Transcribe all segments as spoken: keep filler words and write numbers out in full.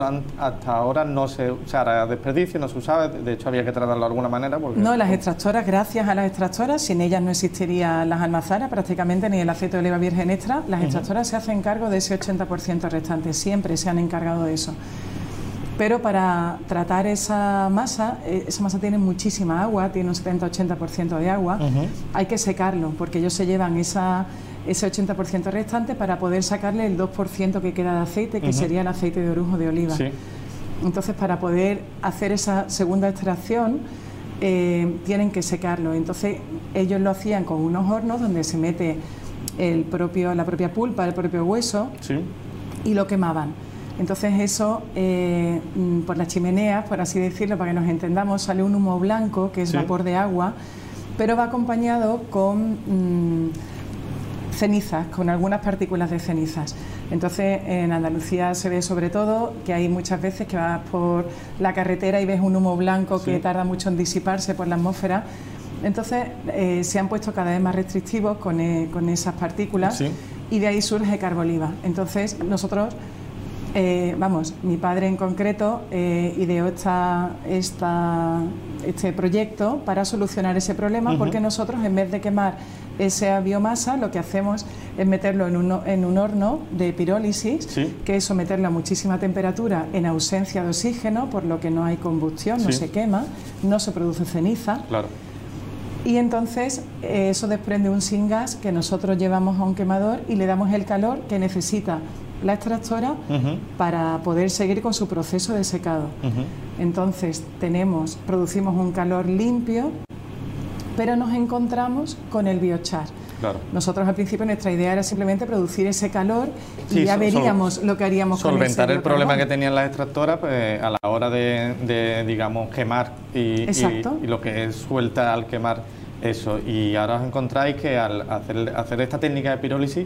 hasta ahora no se usara desperdicio, no se usaba, de hecho había que tratarlo de alguna manera. Porque... No, las extractoras, gracias a las extractoras, sin ellas no existirían las almazaras prácticamente, ni el aceite de oliva virgen extra. Las uh-huh. extractoras se hacen cargo de ese ochenta por ciento restante, siempre se han encargado de eso. Pero para tratar esa masa, esa masa tiene muchísima agua, tiene un setenta a ochenta por ciento de agua, uh-huh. hay que secarlo, porque ellos se llevan esa... ese ochenta por ciento restante para poder sacarle el dos por ciento que queda de aceite, que uh-huh. sería el aceite de orujo de oliva. Sí. Entonces, para poder hacer esa segunda extracción, eh, tienen que secarlo. Entonces, ellos lo hacían con unos hornos donde se mete el propio, la propia pulpa, el propio hueso, sí. y lo quemaban. Entonces, eso, eh, por las chimeneas, por así decirlo, para que nos entendamos, sale un humo blanco, que es sí. vapor de agua, pero va acompañado con... Mmm, cenizas, con algunas partículas de cenizas. Entonces, en Andalucía se ve sobre todo que hay muchas veces que vas por la carretera y ves un humo blanco sí. que tarda mucho en disiparse por la atmósfera. Entonces, eh, se han puesto cada vez más restrictivos con, eh, con esas partículas sí. y de ahí surge Carboliva. Entonces, nosotros, eh, vamos, mi padre en concreto eh, ideó esta, esta, este proyecto para solucionar ese problema, uh-huh. porque nosotros, en vez de quemar esa biomasa, lo que hacemos es meterlo en un, en un horno de pirólisis, sí. que es someterlo a muchísima temperatura en ausencia de oxígeno, por lo que no hay combustión, sí. no se quema, no se produce ceniza. Claro. Y entonces eh, eso desprende un syngas que nosotros llevamos a un quemador y le damos el calor que necesita la extractora uh-huh. para poder seguir con su proceso de secado. Uh-huh. Entonces tenemos, producimos un calor limpio, pero nos encontramos con el biochar. Claro. Nosotros al principio nuestra idea era simplemente producir ese calor y sí, ya veríamos sol, lo que haríamos con ese solventar el problema que tenían las extractoras pues, a la hora de, de digamos, quemar y, y, y lo que suelta al quemar eso. Y ahora os encontráis que al hacer, hacer esta técnica de pirólisis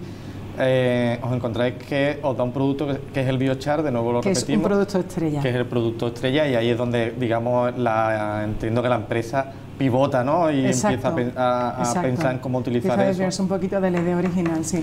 Eh, os encontráis que os da un producto que, que es el biochar, de nuevo lo que repetimos. Que es un producto estrella. Que es el producto estrella y ahí es donde, digamos, la, entiendo que la empresa pivota, ¿no? Y exacto, empieza a, a, a pensar en cómo utilizar empieza eso. Empieza a un poquito de la idea original, sí.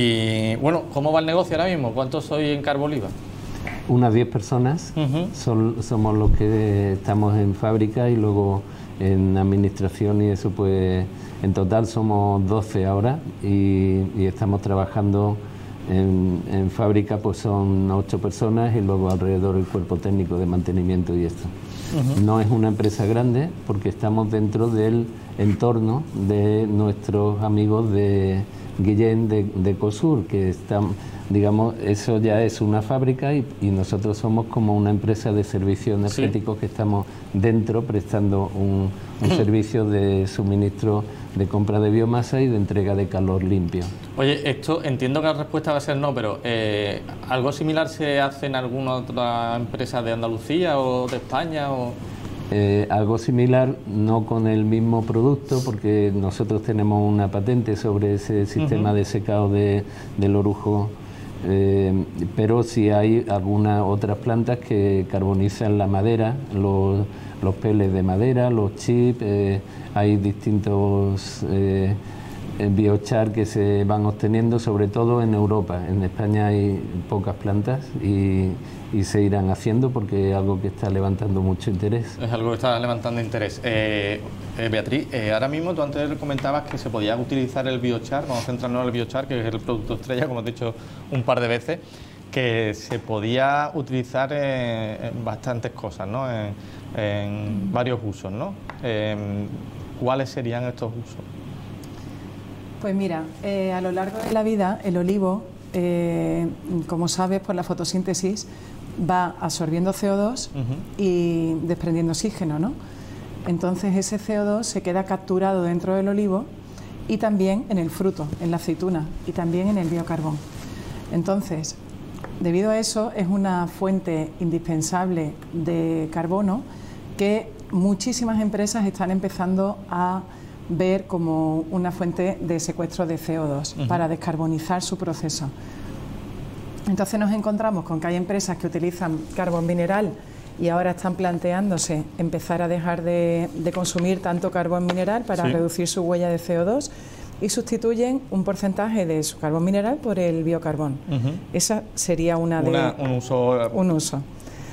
Y, bueno, ¿cómo va el negocio ahora mismo? ¿Cuántos sois en Carboliva? Unas diez personas, uh-huh. son, somos los que estamos en fábrica y luego en administración y eso pues... En total somos doce ahora y, y estamos trabajando en, en fábrica, pues son ocho personas y luego alrededor el cuerpo técnico de mantenimiento y esto. Uh-huh. No es una empresa grande porque estamos dentro del entorno de nuestros amigos de Guillén de, de Cosur, que están, digamos, eso ya es una fábrica y, y nosotros somos como una empresa de servicios energéticos sí. que estamos dentro prestando un, un servicio de suministro de compra de biomasa y de entrega de calor limpio. Oye, esto entiendo que la respuesta va a ser no, pero eh, ¿algo similar se hace en alguna otra empresa de Andalucía o de España? O... Eh, algo similar, no con el mismo producto, porque nosotros tenemos una patente sobre ese sistema uh-huh. de secado de, del orujo, eh, pero sí hay algunas otras plantas que carbonizan la madera, los, los peles de madera, los chips, eh, hay distintos eh, biochar que se van obteniendo, sobre todo en Europa. En España hay pocas plantas y, y se irán haciendo porque es algo que está levantando mucho interés. Es algo que está levantando interés. Eh, eh, Beatriz, eh, ahora mismo tú antes comentabas que se podía utilizar el biochar, vamos a centrarnos en el biochar, que es el producto estrella, como he dicho un par de veces, que se podía utilizar eh, en bastantes cosas, ¿no? En, en varios usos, ¿no? Eh, ¿Cuáles serían estos usos? Pues mira, eh, a lo largo de la vida el olivo, eh, como sabes, por la fotosíntesis va absorbiendo C O dos uh-huh. y desprendiendo oxígeno, ¿no? Entonces ese C O dos se queda capturado dentro del olivo y también en el fruto, en la aceituna y también en el biocarbón. Entonces, debido a eso es una fuente indispensable de carbono que muchísimas empresas están empezando a ver como una fuente de secuestro de C O dos uh-huh. para descarbonizar su proceso. Entonces nos encontramos con que hay empresas que utilizan carbón mineral y ahora están planteándose empezar a dejar de, de consumir tanto carbón mineral para sí. reducir su huella de C O dos y sustituyen un porcentaje de su carbón mineral por el biocarbón. Uh-huh. Esa sería una de... Una, un uso... Un uso.